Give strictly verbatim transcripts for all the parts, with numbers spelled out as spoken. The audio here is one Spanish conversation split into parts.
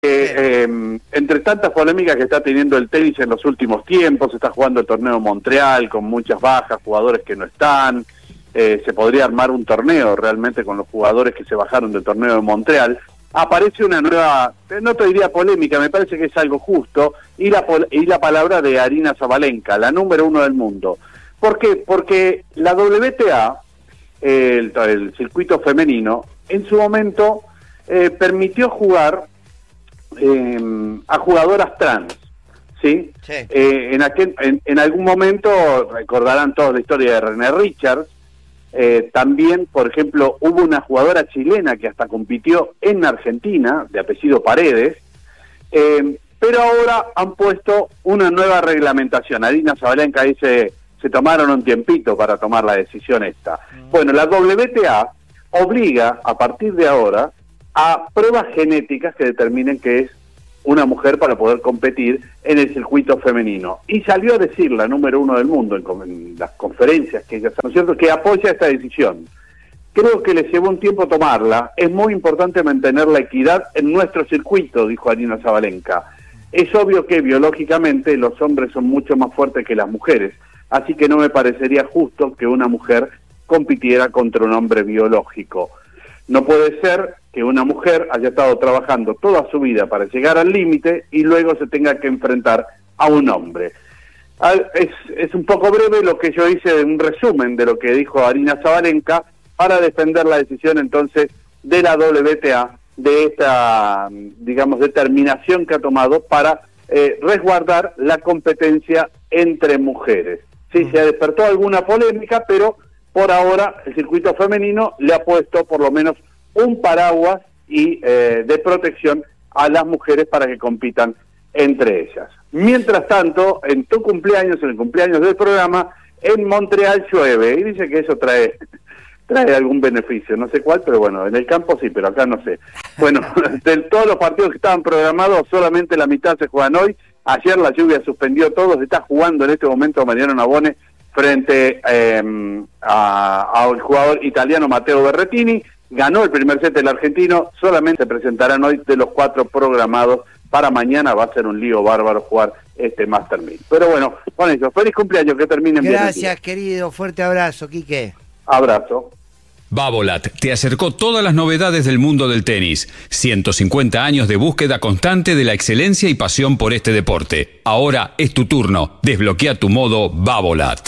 Eh, eh, entre tantas polémicas que está teniendo el tenis en los últimos tiempos, se está jugando el torneo de Montreal con muchas bajas, jugadores que no están, eh, se podría armar un torneo realmente con los jugadores que se bajaron del torneo de Montreal. Aparece una nueva, no te diría polémica, me parece que es algo justo, y la, y la palabra de Aryna Sabalenka, la número uno del mundo. ¿Por qué? Porque la W T A, el, el circuito femenino, en su momento eh, permitió jugar Eh, a jugadoras trans, ¿sí? Sí. Eh, en, aquel, en, en algún momento, recordarán toda la historia de René Richards, eh, también, por ejemplo, hubo una jugadora chilena que hasta compitió en Argentina, de apellido Paredes, eh, pero ahora han puesto una nueva reglamentación. Aryna Sabalenka dice, se tomaron un tiempito para tomar la decisión esta. Mm. Bueno, la W T A obliga, a partir de ahora, a pruebas genéticas que determinen que es una mujer para poder competir en el circuito femenino. Y salió a decir la número uno del mundo en, en las conferencias que ella, ¿no es cierto?, que apoya esta decisión. Creo que le llevó un tiempo tomarla. Es muy importante mantener la equidad en nuestro circuito, dijo Aryna Sabalenka. Es obvio que biológicamente los hombres son mucho más fuertes que las mujeres, así que no me parecería justo que una mujer compitiera contra un hombre biológico. No puede ser que una mujer haya estado trabajando toda su vida para llegar al límite y luego se tenga que enfrentar a un hombre. Es, es un poco breve lo que yo hice, un resumen de lo que dijo Aryna Sabalenka para defender la decisión entonces de la W T A, de esta, digamos, determinación que ha tomado para eh, resguardar la competencia entre mujeres. Sí, se despertó alguna polémica, pero por ahora el circuito femenino le ha puesto por lo menos un paraguas y eh, de protección a las mujeres para que compitan entre ellas. Mientras tanto, en tu cumpleaños, en el cumpleaños del programa, en Montreal llueve, y dice que eso trae trae algún beneficio, no sé cuál, pero bueno, en el campo sí, pero acá no sé. Bueno, de todos los partidos que estaban programados, solamente la mitad se juegan hoy. Ayer la lluvia suspendió todo, se está jugando en este momento Mariano Navone frente eh, al jugador italiano Matteo Berrettini. Ganó el primer set del argentino, solamente se presentarán hoy de los cuatro programados. Para mañana va a ser un lío bárbaro jugar este Master mil. Pero bueno, con eso, feliz cumpleaños, que terminen bien. Gracias, querido, fuerte abrazo, Quique. Abrazo. Babolat te acercó todas las novedades del mundo del tenis. ciento cincuenta años de búsqueda constante de la excelencia y pasión por este deporte. Ahora es tu turno. Desbloquea tu modo Babolat.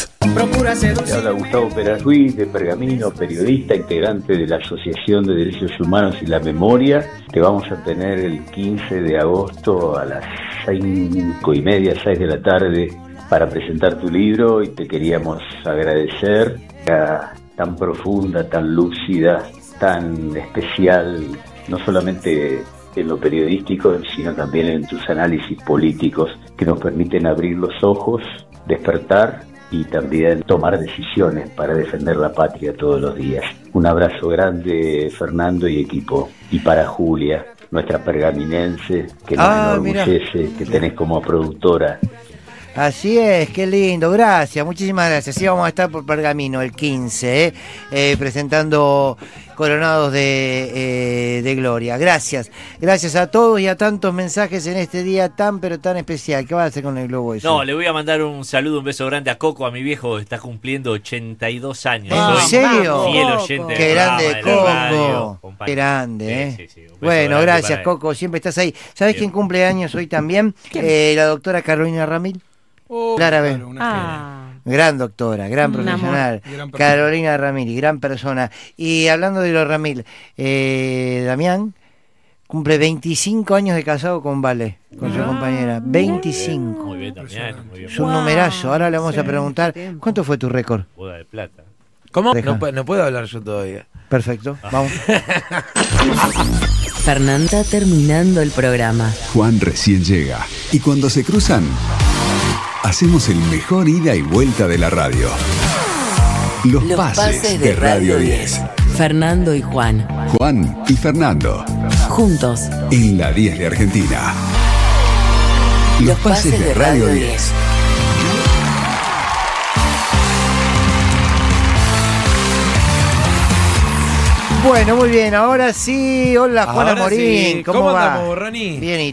Te habla Gustavo Peras Ruiz, de Pergamino, periodista, integrante de la Asociación de Derechos Humanos y la Memoria. Te vamos a tener el quince de agosto a las cinco y media, seis de la tarde, para presentar tu libro, y te queríamos agradecer a tan profunda, tan lúcida, tan especial, no solamente en lo periodístico, sino también en tus análisis políticos, que nos permiten abrir los ojos, despertar y también tomar decisiones para defender la patria todos los días. Un abrazo grande, Fernando y equipo. Y para Julia, nuestra pergaminense, que nos ah, enorgullece, mira. que tenés como productora. Así es, qué lindo, gracias, muchísimas gracias. Sí, vamos a estar por Pergamino el quince, eh, eh, presentando Coronados de, eh, de Gloria. Gracias, gracias a todos y a tantos mensajes en este día tan pero tan especial. ¿Qué vas a hacer con el globo eso? No, le voy a mandar un saludo, un beso grande a Coco, a mi viejo, está cumpliendo ochenta y dos años. ¿En Soy serio? Fiel oyente. Qué grande, Coco. Radio, qué grande, ¿eh? Sí, sí, sí, bueno, gracias, Coco, siempre estás ahí. ¿Sabes quién cumple años hoy también? Eh, la doctora Carolina Ramil. Oh, Clara B. Claro, ah. Gran doctora, gran profesional, gran Carolina Ramil, gran persona. Y hablando de los Ramil, eh, Damián cumple veinticinco años de casado con Vale, con ah, su compañera. veinticinco. Muy bien, Damián. Muy bien. Es un wow. numerazo. Ahora le vamos sí, a preguntar, ¿cuánto fue tu récord? Boda de plata. ¿Cómo? No, no puedo hablar yo todavía. Perfecto, ah. vamos. Fernanda terminando el programa. Juan recién llega. Y cuando se cruzan, hacemos el mejor ida y vuelta de la radio. Los, Los pases, pases de, de Radio diez. Fernando y Juan. Juan y Fernando. Juntos. En la diez de Argentina. Los, Los pases, pases de Radio diez. Bueno, muy bien, ahora sí. Hola, Juana Ahora Morín. sí. ¿Cómo, ¿Cómo va? andamos, Ronnie? Bien, ¿y